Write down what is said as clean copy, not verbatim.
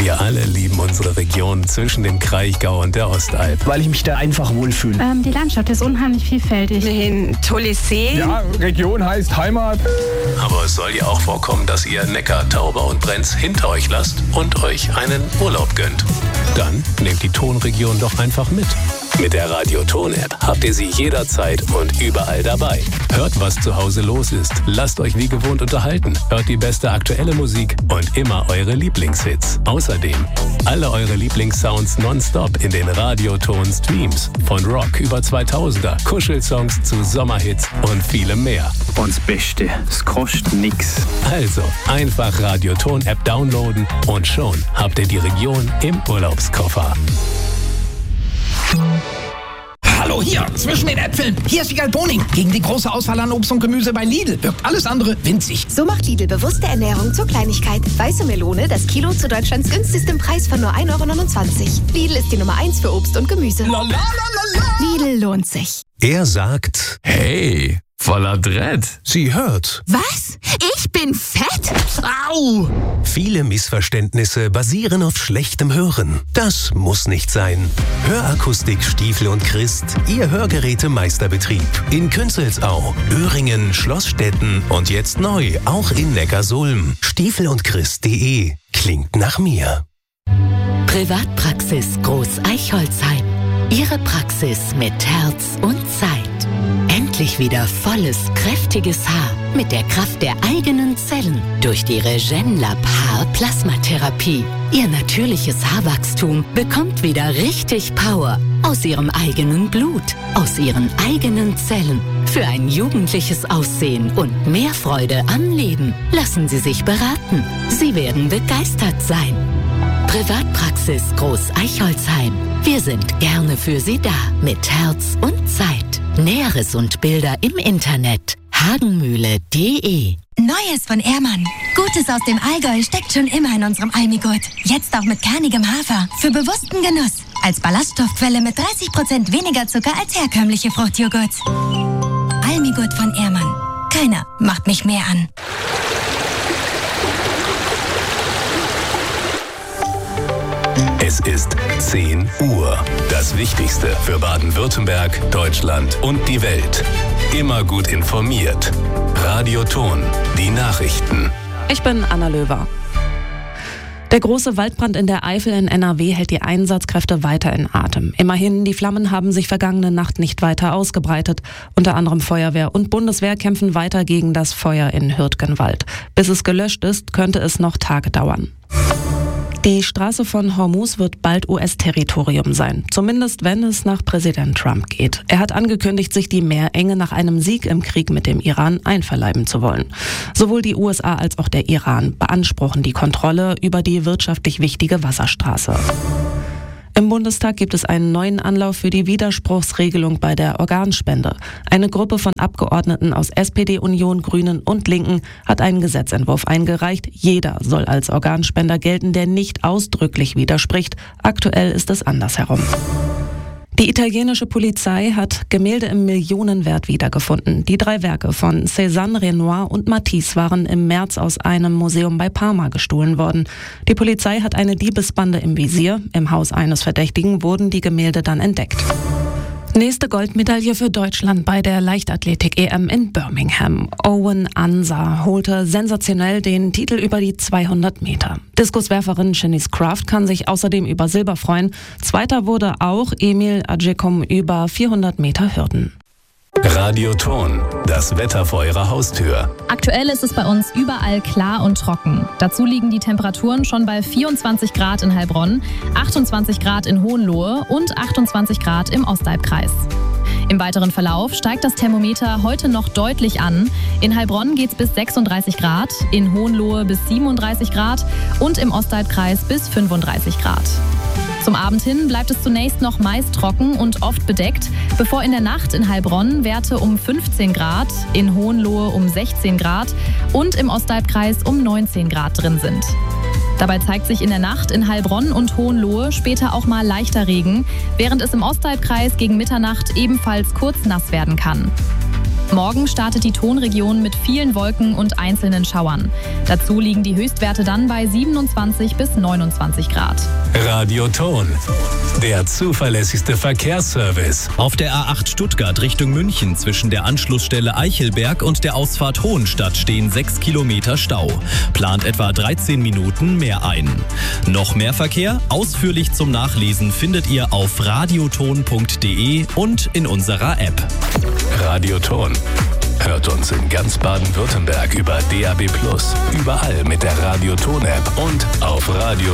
Wir alle lieben unsere Region zwischen dem Kraichgau und der Ostalb. Weil ich mich da einfach wohlfühle. Die Landschaft ist unheimlich vielfältig. Ein tolles See. Ja, Region heißt Heimat. Aber es soll ja auch vorkommen, dass ihr Neckar, Tauber und Brenz hinter euch lasst und euch einen Urlaub gönnt. Dann nehmt die Tonregion doch einfach mit. Mit der Radio-Ton-App habt ihr sie jederzeit und überall dabei. Hört, was zu Hause los ist. Lasst euch wie gewohnt unterhalten. Hört die beste aktuelle Musik und immer eure Lieblingshits. Außerdem alle eure Lieblingssounds nonstop in den Radio-Ton-Streams. Von Rock über 2000er, Kuschelsongs zu Sommerhits und vielem mehr. Und das Beste, es kostet nix. Also einfach Radio-Ton-App downloaden und schon habt ihr die Region im Urlaubskoffer. Hallo hier, zwischen den Äpfeln. Hier ist Wiegald Boning. Gegen die große Auswahl an Obst und Gemüse bei Lidl wirkt alles andere winzig. So macht Lidl bewusste Ernährung zur Kleinigkeit. Weiße Melone, das Kilo zu Deutschlands günstigstem Preis von nur 1,29 €. Lidl ist die Nummer 1 für Obst und Gemüse. Lidl lohnt sich. Er sagt, hey, voller Dread. Sie hört. Was? Ich bin fett? Au! Viele Missverständnisse basieren auf schlechtem Hören. Das muss nicht sein. Hörakustik Stiefel und Christ, Ihr Hörgerätemeisterbetrieb. In Künzelsau, Öhringen, Schlossstetten und jetzt neu auch in Neckarsulm. Stiefelundchrist.de klingt nach mir. Privatpraxis Groß-Eichholzheim. Ihre Praxis mit Herz und Zeit. Endlich wieder volles, kräftiges Haar mit der Kraft der eigenen Zellen durch die Regenlab Haar-Plasmatherapie. Ihr natürliches Haarwachstum bekommt wieder richtig Power aus Ihrem eigenen Blut, aus Ihren eigenen Zellen. Für ein jugendliches Aussehen und mehr Freude am Leben. Lassen Sie sich beraten. Sie werden begeistert sein. Privatpraxis Groß-Eichholzheim. Wir sind gerne für Sie da mit Herz und Zeit. Näheres und Bilder im Internet hagenmühle.de. Neues von Ehrmann. Gutes aus dem Allgäu steckt schon immer in unserem Almigurt. Jetzt auch mit kernigem Hafer. Für bewussten Genuss. Als Ballaststoffquelle mit 30% weniger Zucker als herkömmliche Fruchtjoghurt. Almigurt von Ehrmann. Keiner macht mich mehr an. Es ist 10 Uhr. Das Wichtigste für Baden-Württemberg, Deutschland und die Welt. Immer gut informiert. Radio Ton, die Nachrichten. Ich bin Anna Löwer. Der große Waldbrand in der Eifel in NRW hält die Einsatzkräfte weiter in Atem. Immerhin, die Flammen haben sich vergangene Nacht nicht weiter ausgebreitet. Unter anderem Feuerwehr und Bundeswehr kämpfen weiter gegen das Feuer in Hürtgenwald. Bis es gelöscht ist, könnte es noch Tage dauern. Die Straße von Hormuz wird bald US-Territorium sein, zumindest wenn es nach Präsident Trump geht. Er hat angekündigt, sich die Meerenge nach einem Sieg im Krieg mit dem Iran einverleiben zu wollen. Sowohl die USA als auch der Iran beanspruchen die Kontrolle über die wirtschaftlich wichtige Wasserstraße. Im Bundestag gibt es einen neuen Anlauf für die Widerspruchsregelung bei der Organspende. Eine Gruppe von Abgeordneten aus SPD, Union, Grünen und Linken hat einen Gesetzentwurf eingereicht. Jeder soll als Organspender gelten, der nicht ausdrücklich widerspricht. Aktuell ist es andersherum. Die italienische Polizei hat Gemälde im Millionenwert wiedergefunden. Die 3 Werke von Cézanne, Renoir und Matisse waren im März aus einem Museum bei Parma gestohlen worden. Die Polizei hat eine Diebesbande im Visier. Im Haus eines Verdächtigen wurden die Gemälde dann entdeckt. Nächste Goldmedaille für Deutschland bei der Leichtathletik-EM in Birmingham. Owen Ansah holte sensationell den Titel über die 200 Meter. Diskuswerferin Shanice Kraft kann sich außerdem über Silber freuen. Zweiter wurde auch Emil Adjekum über 400 Meter Hürden. Radio Ton, das Wetter vor Ihrer Haustür. Aktuell ist es bei uns überall klar und trocken. Dazu liegen die Temperaturen schon bei 24 Grad in Heilbronn, 28 Grad in Hohenlohe und 28 Grad im Ostalbkreis. Im weiteren Verlauf steigt das Thermometer heute noch deutlich an. In Heilbronn geht's bis 36 Grad, in Hohenlohe bis 37 Grad und im Ostalbkreis bis 35 Grad. Zum Abend hin bleibt es zunächst noch meist trocken und oft bedeckt, bevor in der Nacht in Heilbronn Werte um 15 Grad, in Hohenlohe um 16 Grad und im Ostalbkreis um 19 Grad drin sind. Dabei zeigt sich in der Nacht in Heilbronn und Hohenlohe später auch mal leichter Regen, während es im Ostalbkreis gegen Mitternacht ebenfalls kurz nass werden kann. Morgen startet die Tonregion mit vielen Wolken und einzelnen Schauern. Dazu liegen die Höchstwerte dann bei 27 bis 29 Grad. Radio Ton, der zuverlässigste Verkehrsservice. Auf der A8 Stuttgart Richtung München zwischen der Anschlussstelle Eichelberg und der Ausfahrt Hohenstadt stehen 6 Kilometer Stau. Plant etwa 13 Minuten mehr ein. Noch mehr Verkehr? Ausführlich zum Nachlesen findet ihr auf radioton.de und in unserer App. Radio Ton. Hört uns in ganz Baden-Württemberg über DAB+, überall mit der Radio Ton App und auf Radio